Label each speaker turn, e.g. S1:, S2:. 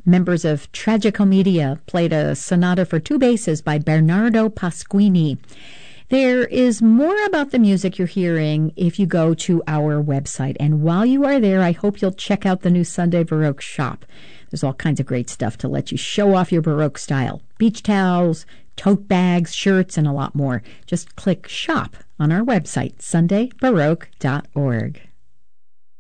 S1: Members of Tragicomedia played a sonata for two basses by Bernardo Pasquini. There is more about the music you're hearing if you go to our website. And while you are there, I hope you'll check out the new Sunday Baroque shop. There's all kinds of great stuff to let you show off your Baroque style. Beach towels, tote bags, shirts, and a lot more. Just click shop on our website, sundaybaroque.org.